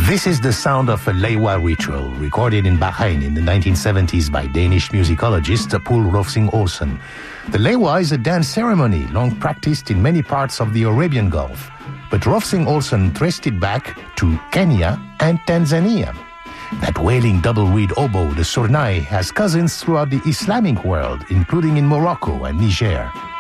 This is the sound of a Lewa ritual, recorded in Bahrain in the 1970s by Danish musicologist Poul Rovsing Olsen. The Lewa is a dance ceremony long practiced in many parts of the Arabian Gulf, but Rovsing Olsen traced it back to Kenya and Tanzania. That wailing double-reed oboe, the surnai, has cousins throughout the Islamic world, including in Morocco and Niger.